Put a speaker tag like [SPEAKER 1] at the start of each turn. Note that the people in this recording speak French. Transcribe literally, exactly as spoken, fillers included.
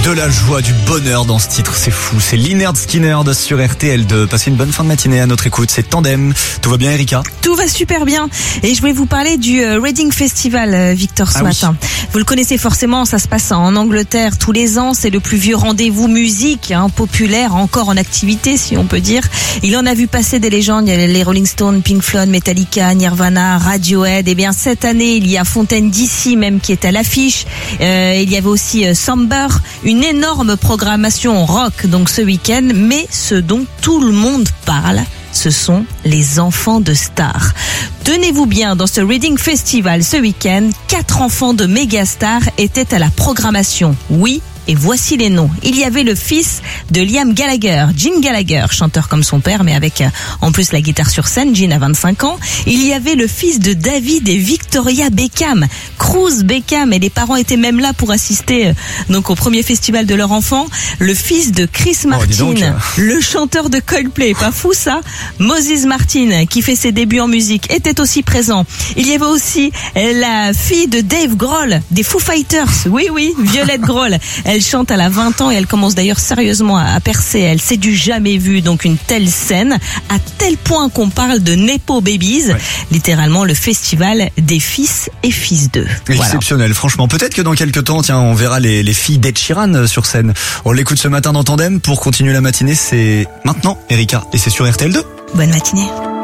[SPEAKER 1] De la joie, du bonheur dans ce titre, c'est fou. C'est Lynyrd Skynyrd sur R T L deux. Passez une bonne fin de matinée à notre écoute. C'est Tandem. Tout va bien, Erika?
[SPEAKER 2] Tout va super bien. Et je voulais vous parler du Reading Festival, Victor, ce ah matin. Oui. Vous le connaissez forcément, ça se passe en Angleterre tous les ans. C'est le plus vieux rendez-vous musique hein, populaire, encore en activité, si on peut dire. Il en a vu passer des légendes. Il y a les Rolling Stones, Pink Floyd, Metallica, Nirvana, Radiohead. Et bien cette année, il y a Fontaine D C même qui est à l'affiche. Euh, il y avait aussi euh, Samber, une énorme programmation rock donc ce week-end, mais ce dont tout le monde parle, ce sont les enfants de stars. Tenez-vous bien, dans ce Reading Festival ce week-end, quatre enfants de méga stars étaient à la programmation. Oui, et voici les noms. Il y avait le fils de Liam Gallagher, Gene Gallagher, chanteur comme son père, mais avec en plus la guitare sur scène. Gene a vingt-cinq ans. Il y avait le fils de David et Victoria Beckham, Cruz Beckham, et les parents étaient même là pour assister donc au premier festival de leur enfant. Le fils de Chris Martin, oh, le chanteur de Coldplay, pas fou ça. Moses Martin, qui fait ses débuts en musique, était aussi présent. Il y avait aussi la fille de Dave Grohl, des Foo Fighters. Oui, oui, Violette Grohl. Elle chante, elle a vingt ans et elle commence d'ailleurs sérieusement à percer. Elle s'est du jamais vu donc une telle scène, à tel point qu'on parle de Nepo Babies, ouais. Littéralement le festival des fils et fils d'eux.
[SPEAKER 1] Exceptionnel, voilà. Franchement. Peut-être que dans quelques temps, tiens, on verra les, les filles d'Ed Sheeran sur scène. On l'écoute ce matin dans Tandem pour continuer la matinée. C'est maintenant, Erika, et c'est sur R T L deux.
[SPEAKER 2] Bonne matinée.